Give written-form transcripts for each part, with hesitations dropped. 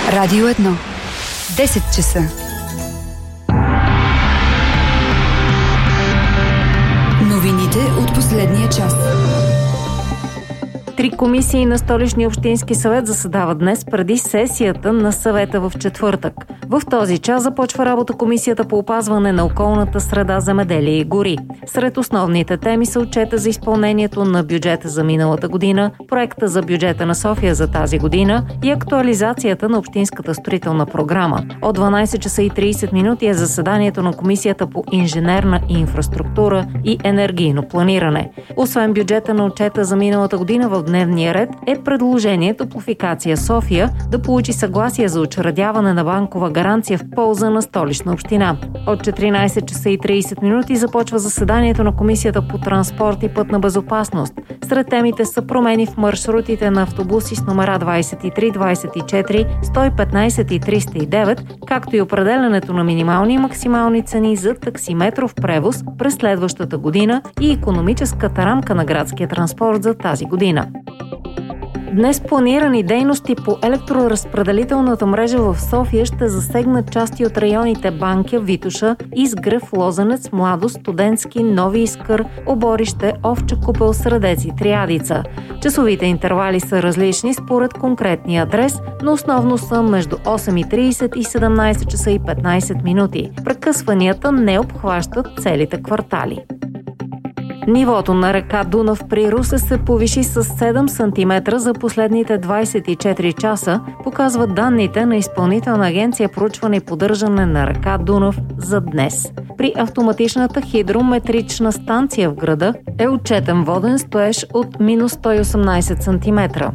Радио 1. 10 часа. Новините от последния час. 3 комисии на Столичния общински съвет заседават днес преди сесията на съвета в четвъртък. В този час започва работа Комисията по опазване на околната среда, земеделие и гори. Сред основните теми са отчета за изпълнението на бюджета за миналата година, проекта за бюджета на София за тази година и актуализацията на общинската строителна програма. От 12 часа и 30 минути е заседанието на Комисията по инженерна инфраструктура и енергийно планиране. Освен бюджета на отчета за миналата година, в дневния ред е предложение Топлофикация София да получи съгласие за учредяване на банкова гаранция в полза на Столична община. От 14 часа и 30 минути започва заседанието на Комисията по транспорт и пътна безопасност. Сред темите са промени в маршрутите на автобуси с номера 23, 24, 115 и 309, както и определянето на минимални и максимални цени за таксиметров превоз през следващата година и икономическата рамка на градския транспорт за тази година. Днес планирани дейности по електроразпределителната мрежа в София ще засегнат части от районите Банкя, Витоша, Изгрев, Лозенец, Младост, Студентски, Нови Искър, Оборище, Овча купел, Средец и Триадица. Часовите интервали са различни според конкретния адрес, но основно са между 8:30 и 17 часа и 15 минути. Прекъсванията не обхващат целите квартали. Нивото на река Дунав при Русе се повиши с 7 см за последните 24 часа, показват данните на Изпълнителна агенция проучване и поддържане на река Дунав за днес. При автоматичната хидрометрична станция в града е отчетен воден стоеж от минус 118 см.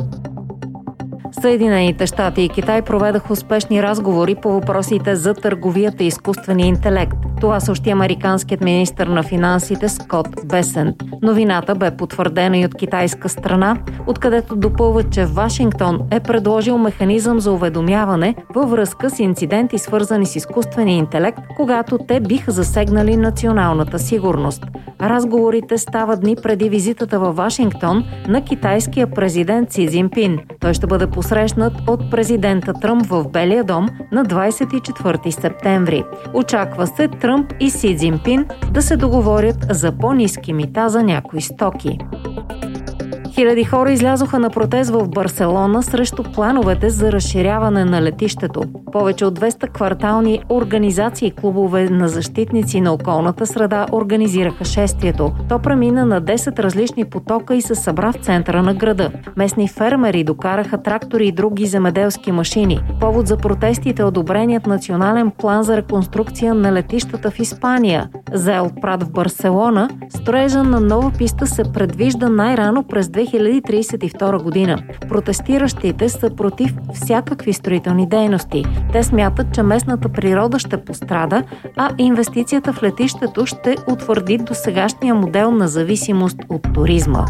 Съединените щати и Китай проведаха успешни разговори по въпросите за търговията и изкуствения интелект. Това съобщи американският министър на финансите Скот Бесент. Новината бе потвърдена и от китайска страна, откъдето допълва, че Вашингтон е предложил механизъм за уведомяване във връзка с инциденти, свързани с изкуствения интелект, когато те биха засегнали националната сигурност. Разговорите стават дни преди визитата във Вашингтон на китайския президент Си Цзинпин. Той ще бъде посрещнат от президента Тръмп в Белия дом на 24 септември. Очаква се Тръмп и Си Цзинпин да се договорят за по-ниски мита за някои стоки. Хиляди хора излязоха на протест в Барселона срещу плановете за разширяване на летището. Повече от 200 квартални организации и клубове на защитници на околната среда организираха шествието. То премина на 10 различни потока и се събра в центъра на града. Местни фермери докараха трактори и други земеделски машини. Повод за протестите е одобреният национален план за реконструкция на летищата в Испания. За Ел Прат в Барселона строежа на нова писта се предвижда най-рано през 2032 година. Протестиращите са против всякакви строителни дейности. Те смятат, че местната природа ще пострада, а инвестицията в летището ще утвърди досегашния модел на зависимост от туризма.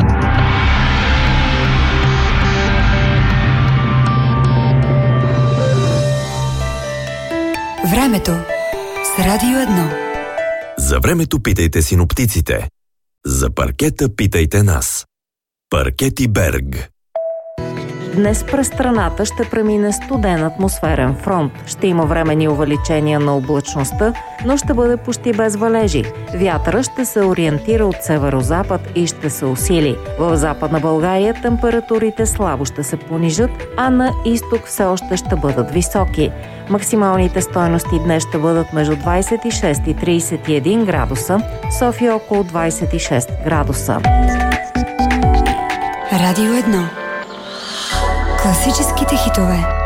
Времето с Радио 1. За времето питайте синоптиците. За паркета питайте нас. Паркети Берг. Днес през страната ще премине студен атмосферен фронт. Ще има временни увеличения на облачността, но ще бъде почти без валежи. Вятъра ще се ориентира от северозапад и ще се усили. В Западна България температурите слабо ще се понижат, а на изток все още ще бъдат високи. Максималните стойности днес ще бъдат между 26 и 31 градуса, София около 26 градуса. Радио 1. Класическите хитове.